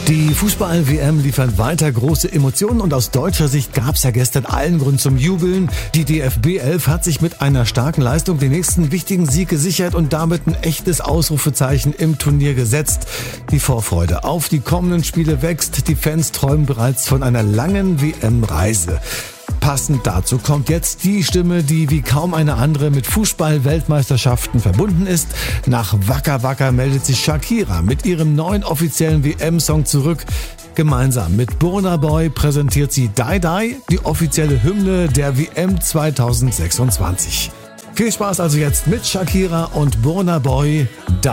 Die Fußball-WM liefert weiter große Emotionen und aus deutscher Sicht gab es ja gestern allen Grund zum Jubeln. Die DFB 11 hat sich mit einer starken Leistung den nächsten wichtigen Sieg gesichert und damit ein echtes Ausrufezeichen im Turnier gesetzt. Die Vorfreude auf die kommenden Spiele wächst. Die Fans träumen bereits von einer langen WM-Reise. Passend dazu kommt jetzt die Stimme, die wie kaum eine andere mit Fußball-Weltmeisterschaften verbunden ist. Nach Waka Waka meldet sich Shakira mit ihrem neuen offiziellen WM-Song zurück. Gemeinsam mit Burna Boy präsentiert sie Die Die, die offizielle Hymne der WM 2026. Viel Spaß also jetzt mit Shakira und Burna Boy.